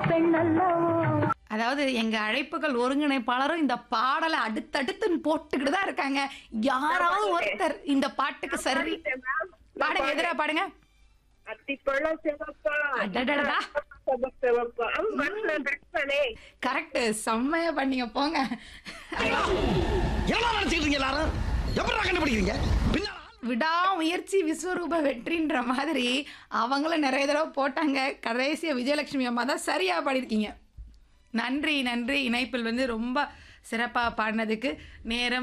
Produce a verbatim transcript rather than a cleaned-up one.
பெண் அல்லவோ. அதாவது எங்க அழைப்புகள் ஒருங்கிணைப்பாளரும் இந்த பாடலை அடுத்தடுத்து போட்டுக்கிட்டு தான் இருக்காங்க. யாராவது ஒருத்தர் இந்த பாட்டுக்கு சரி பாடுங்க, எதிரா பாடுங்க. அத்திப்பழம் சிவப்பா அடடடடா. சிவப்பா மண்ண தட்டனே. கரெக்ட், செம்மையா பண்ணீங்க போங்க. என்ன நினைச்சிட்டு எல்லாரும் எப்படி கண்டுபிடிக்கிறீங்க? பின்னால விடாமுயற்சி விஸ்வரூப வெற்றின்ற மாதிரி அவங்களும் நிறைய தடவை போட்டாங்க. கடைசியா விஜயலட்சுமி அம்மா தான் சரியா பாடியிருக்கீங்க. நன்றி நன்றி. இணைப்பில் வந்து ரொம்ப சிறப்பாக பாடினதுக்கு. நேரம்